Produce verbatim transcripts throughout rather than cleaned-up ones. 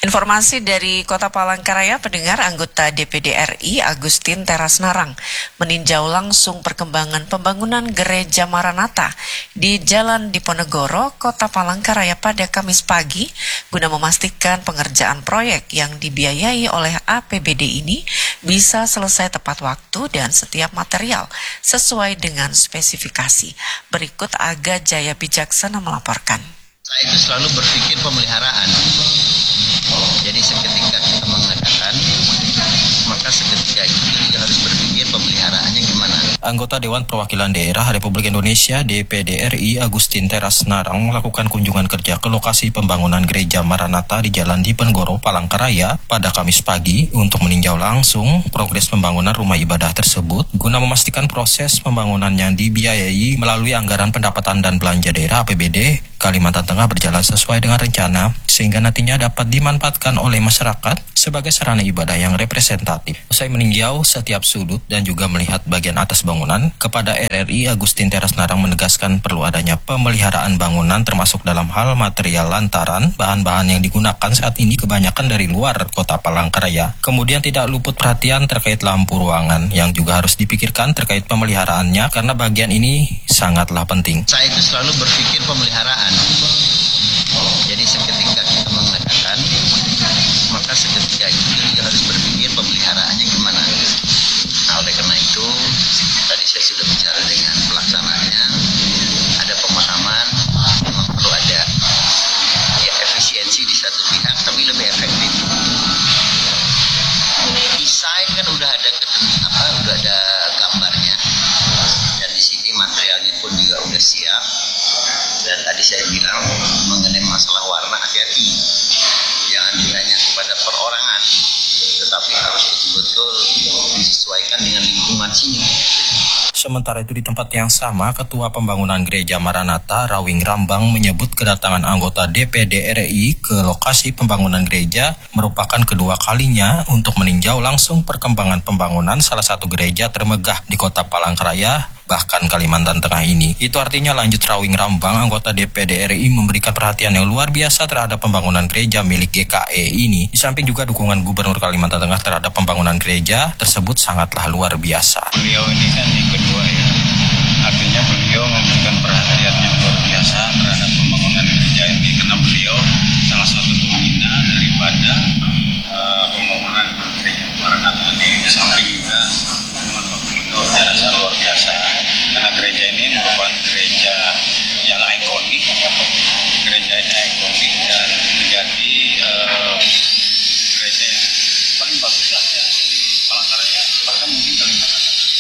Informasi dari Kota Palangkaraya, pendengar, anggota D P D R I Agustin Terasnarang meninjau langsung perkembangan pembangunan Gereja Maranatha di Jalan Diponegoro, Kota Palangkaraya pada Kamis pagi guna memastikan pengerjaan proyek yang dibiayai oleh A P B D ini bisa selesai tepat waktu dan setiap material sesuai dengan spesifikasi. Berikut Aga Jaya Bijaksana melaporkan. Saya itu selalu berpikir pemeliharaan. Jadi seketika kita mengadakan, maka seketika itu kita harus berpikir pemeliharaannya gimana. Anggota Dewan Perwakilan Daerah Republik Indonesia D P D R I Agustin Terasnarang melakukan kunjungan kerja ke lokasi pembangunan Gereja Maranatha di Jalan Diponegoro, Palangkaraya pada Kamis pagi untuk meninjau langsung progres pembangunan rumah ibadah tersebut guna memastikan proses pembangunan yang dibiayai melalui anggaran pendapatan dan belanja daerah A P B D Kalimantan Tengah berjalan sesuai dengan rencana sehingga nantinya dapat dimanfaatkan oleh masyarakat sebagai sarana ibadah yang representatif. Usai meninjau setiap sudut dan juga melihat bagian atas bangunan, kepada R R I Agustin Terasnarang menegaskan perlu adanya pemeliharaan bangunan termasuk dalam hal material lantaran bahan-bahan yang digunakan saat ini kebanyakan dari luar Kota Palangkaraya. Kemudian tidak luput perhatian terkait lampu ruangan yang juga harus dipikirkan terkait pemeliharaannya karena bagian ini sangatlah penting. Saya itu selalu berpikir pemeliharaan. Jadi seketika kita mengadakan, maka seketika itu kita harus berpikir pemeliharaannya gimana. Nah, oleh karena itu, tadi saya sudah bicara dengan pelaksanaannya, ada pemahaman, memang perlu ada ya efisiensi di satu pihak, tapi lebih efektif. Desain kan udah ada apa, udah ada gambarnya, dan di sini materialnya pun juga udah siap. Dan tadi saya bilang mengenai masalah warna, hati-hati, jangan ditanya kepada perorangan, tetapi harus betul-betul disesuaikan dengan lingkungan sini. Sementara itu di tempat yang sama, Ketua Pembangunan Gereja Maranatha Rawing Rambang menyebut kedatangan anggota D P D R I ke lokasi pembangunan gereja merupakan kedua kalinya untuk meninjau langsung perkembangan pembangunan salah satu gereja termegah di Kota Palangkaraya, bahkan Kalimantan Tengah ini. Itu artinya, lanjut Rawing Rambang, anggota D P D R I memberikan perhatian yang luar biasa terhadap pembangunan gereja milik G K E ini. Di samping juga dukungan Gubernur Kalimantan Tengah terhadap pembangunan gereja tersebut sangatlah luar biasa. Beliau ini kan yang kedua ya, artinya beliau memberikan perhatian yang luar biasa terhadap pembangunan gereja ini karena beliau salah satu pembina daripada uh, pembangunan gereja Maranatha ini. Di samping juga dukungan Pak Gubernur saya rasa luar biasa. Karena gereja ini merupakan gereja yang ikonik, gereja yang ikonik dan menjadi uh, gereja yang paling bagus lah ya di Palangkaraya, bahkan mungkin Kalimantan.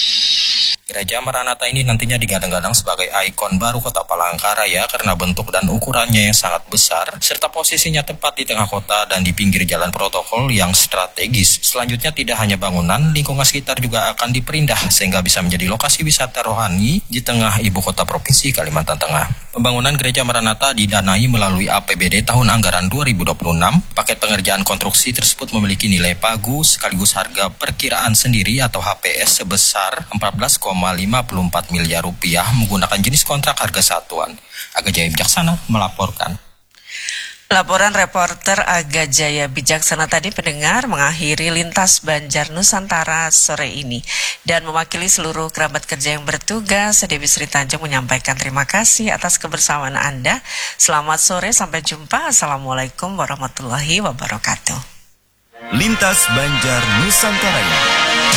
Gereja Maranatha ini nantinya digadang-gadang sebagai ikon baru Kota Palangkaraya karena bentuk dan ukurannya yang sangat besar, serta posisinya tepat di tengah kota dan di pinggir jalan protokol yang strategis. Selanjutnya tidak hanya bangunan, lingkungan sekitar juga akan diperindah sehingga bisa menjadi lokasi wisata rohani di tengah ibu kota provinsi Kalimantan Tengah. Pembangunan Gereja Maranatha didanai melalui A P B D tahun anggaran dua ribu dua puluh enam. Paket pengerjaan konstruksi tersebut memiliki nilai pagu sekaligus harga perkiraan sendiri atau H P S sebesar empat belas koma lima puluh empat miliar rupiah menggunakan jenis kontrak harga satuan. Aga Jaya Bijaksana melaporkan. Laporan reporter Aga Jaya Bijaksana tadi, pendengar, mengakhiri Lintas Banjar Nusantara sore ini. Dan mewakili seluruh kerabat kerja yang bertugas, Dewi Sri Tanjung menyampaikan terima kasih atas kebersamaan Anda. Selamat sore, sampai jumpa. Assalamualaikum warahmatullahi wabarakatuh. Lintas Banjar Nusantara.